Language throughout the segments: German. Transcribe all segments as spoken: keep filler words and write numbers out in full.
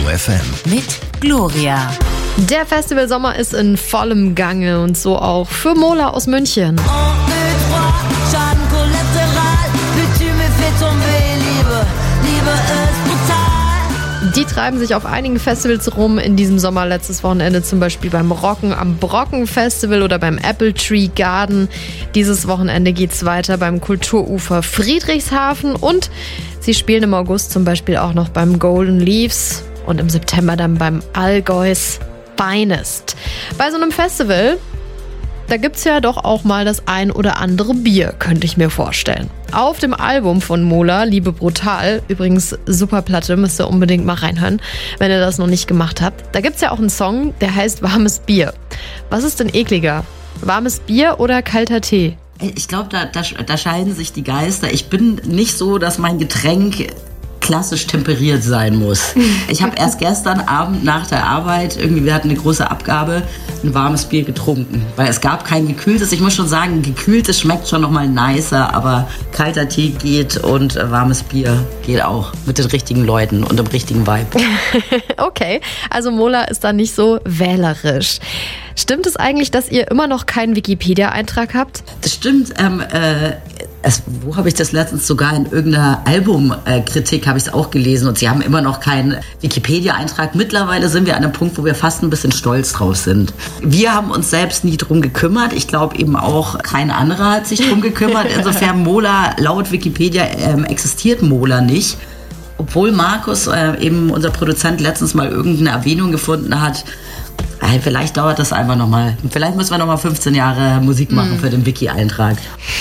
F M. Mit Gloria. Der Festivalsommer ist in vollem Gange und so auch für Mola aus München. Die treiben sich auf einigen Festivals rum in diesem Sommer. Letztes Wochenende zum Beispiel beim Rocken am Brocken Festival oder beim Apple Tree Garden. Dieses Wochenende geht's weiter beim Kulturufer Friedrichshafen und sie spielen im August zum Beispiel auch noch beim Golden Leaves und im September dann beim Allgäus Finest. Bei so einem Festival, da gibt's ja doch auch mal das ein oder andere Bier, könnte ich mir vorstellen. Auf dem Album von Mola, Liebe brutal, übrigens super Platte, müsst ihr unbedingt mal reinhören, wenn ihr das noch nicht gemacht habt. Da gibt's ja auch einen Song, der heißt Warmes Bier. Was ist denn ekliger? Warmes Bier oder kalter Tee? Ich glaube, da, da, da scheiden sich die Geister. Ich bin nicht so, dass mein Getränk klassisch temperiert sein muss. Ich habe erst gestern Abend nach der Arbeit, irgendwie, wir hatten eine große Abgabe, ein warmes Bier getrunken, weil es gab kein gekühltes. Ich muss schon sagen, gekühltes schmeckt schon nochmal nicer, aber kalter Tee geht und warmes Bier geht auch mit den richtigen Leuten und dem richtigen Vibe. Okay, also Mola ist da nicht so wählerisch. Stimmt es eigentlich, dass ihr immer noch keinen Wikipedia-Eintrag habt? Das stimmt. Ähm, äh, es, wo habe ich das letztens sogar in irgendeiner Albumkritik habe ich es auch gelesen und sie haben immer noch keinen Wikipedia-Eintrag. Mittlerweile sind wir an einem Punkt, wo wir fast ein bisschen stolz drauf sind. Wir haben uns selbst nie drum gekümmert. Ich glaube eben auch kein anderer hat sich drum gekümmert. Insofern Mola, laut Wikipedia ähm, existiert Mola nicht. Obwohl Markus, äh, eben unser Produzent, letztens mal irgendeine Erwähnung gefunden hat. Hey, vielleicht dauert das einfach nochmal. Vielleicht müssen wir nochmal fünfzehn Jahre Musik machen mm. für den Wiki-Eintrag.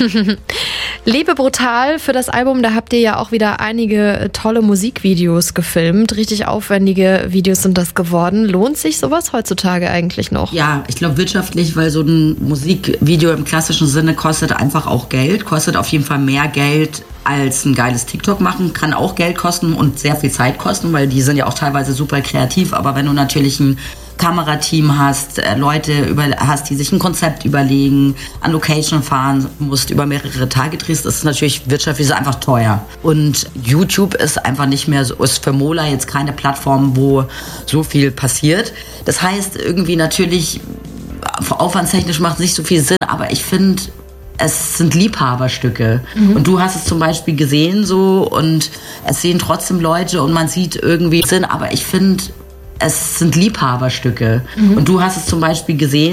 Liebe brutal, für das Album, da habt ihr ja auch wieder einige tolle Musikvideos gefilmt. Richtig aufwendige Videos sind das geworden. Lohnt sich sowas heutzutage eigentlich noch? Ja, ich glaube wirtschaftlich, weil so ein Musikvideo im klassischen Sinne kostet einfach auch Geld. Kostet auf jeden Fall mehr Geld als ein geiles TikTok machen. Kann auch Geld kosten und sehr viel Zeit kosten, weil die sind ja auch teilweise super kreativ. Aber wenn du natürlich ein Kamerateam hast, äh, Leute über, hast, die sich ein Konzept überlegen, an Location fahren musst, über mehrere Tage drehst, das ist natürlich wirtschaftlich einfach teuer. Und YouTube ist einfach nicht mehr so, ist für Mola jetzt keine Plattform, wo so viel passiert. Das heißt, irgendwie natürlich, aufwandstechnisch macht es nicht so viel Sinn, aber ich finde, es sind Liebhaberstücke. Mhm. Und du hast es zum Beispiel gesehen so und es sehen trotzdem Leute und man sieht irgendwie Sinn, aber ich finde, es sind Liebhaberstücke. Mhm. Und du hast es zum Beispiel gesehen.